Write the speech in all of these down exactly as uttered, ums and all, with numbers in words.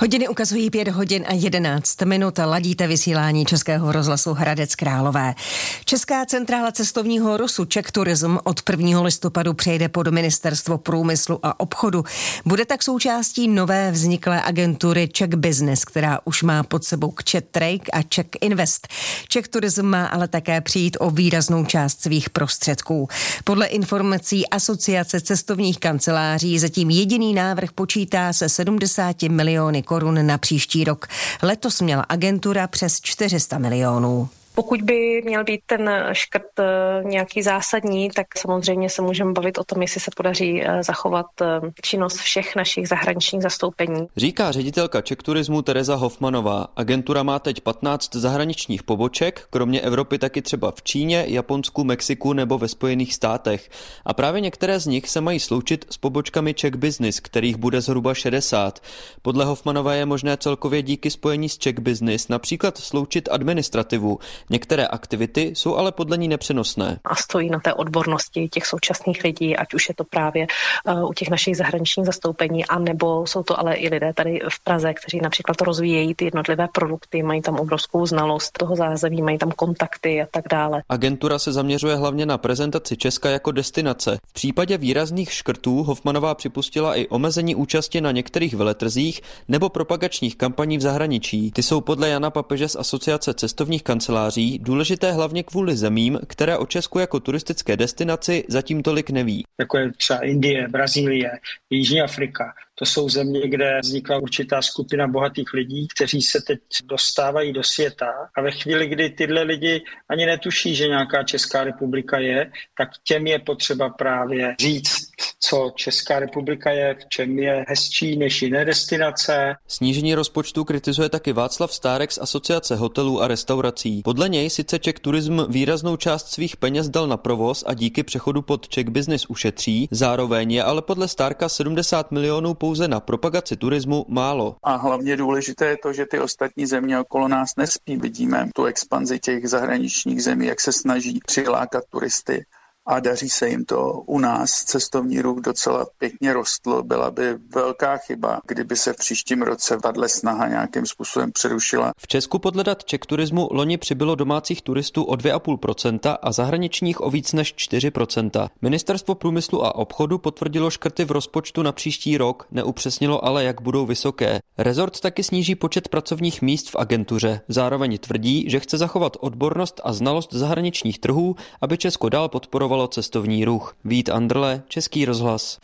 Hodiny ukazují pět hodin a jedenáct minut. Ladíte vysílání Českého rozhlasu Hradec Králové. Česká centrála cestovního ruchu Czech Tourism od prvního listopadu přejde pod Ministerstvo průmyslu a obchodu. Bude tak součástí nové vzniklé agentury Czech Business, která už má pod sebou Czech Trade a Czech Invest. Czech Tourism má ale také přijít o výraznou část svých prostředků. Podle informací Asociace cestovních kanceláří zatím jediný návrh počítá se sedmdesáti miliony korun na příští rok. Letos měla agentura přes čtyři sta milionů. Pokud by měl být ten škrt nějaký zásadní, tak samozřejmě se můžeme bavit o tom, jestli se podaří zachovat činnost všech našich zahraničních zastoupení. Říká ředitelka Czech Turismu Tereza Hofmanová. Agentura má teď patnáct zahraničních poboček, kromě Evropy taky třeba v Číně, Japonsku, Mexiku nebo ve Spojených státech. A právě některé z nich se mají sloučit s pobočkami Czech Business, kterých bude zhruba šedesát. Podle Hofmanové je možné celkově díky spojení s Czech Business například sloučit administrativu. Některé aktivity jsou ale podle ní nepřenosné. A stojí na té odbornosti těch současných lidí, ať už je to právě uh, u těch našich zahraničních zastoupení, anebo jsou to ale i lidé tady v Praze, kteří například rozvíjejí ty jednotlivé produkty, mají tam obrovskou znalost toho zázemí, mají tam kontakty a tak dále. Agentura se zaměřuje hlavně na prezentaci Česka jako destinace. V případě výrazných škrtů Hofmanová připustila i omezení účasti na některých veletrzích nebo propagačních kampaní v zahraničí. Ty jsou podle Jana Papeže z Asociace cestovních kanceláří důležité hlavně kvůli zemím, které o Česku jako turistické destinaci zatím tolik neví. Jako je třeba Indie, Brazílie, Jižní Afrika. To jsou země, kde vznikla určitá skupina bohatých lidí, kteří se teď dostávají do světa. A ve chvíli, kdy tyhle lidi ani netuší, že nějaká Česká republika je, tak těm je potřeba právě říct, co Česká republika je, v čem je hezčí než jiné destinace. Snížení rozpočtu kritizuje taky Václav Stárek z Asociace hotelů a restaurací. Podle něj sice Czech Tourism výraznou část svých peněz dal na provoz a díky přechodu pod Czech Business ušetří, zároveň je ale podle Stárka sedmdesát milionů pouze na propagaci turismu málo. A hlavně důležité je to, že ty ostatní země okolo nás nespí. Vidíme tu expanzi těch zahraničních zemí, jak se snaží přilákat turisty. A daří se jim to. U nás cestovní ruch docela pěkně rostl. Byla by velká chyba, kdyby se v příštím roce tato snaha nějakým způsobem přerušila. V Česku podle dat Czech Turismu loni přibylo domácích turistů o dvě a půl procenta a zahraničních o víc než čtyři procenta. Ministerstvo průmyslu a obchodu potvrdilo škrty v rozpočtu na příští rok, neupřesnilo ale, jak budou vysoké. Rezort taky sníží počet pracovních míst v agentuře. Zároveň tvrdí, že chce zachovat odbornost a znalost zahraničních trhů, aby Česko dál podporovalo cestovní ruch. Vít Andrle, Český rozhlas.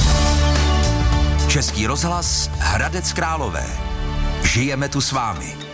Český rozhlas Hradec Králové. Žijeme tu s vámi.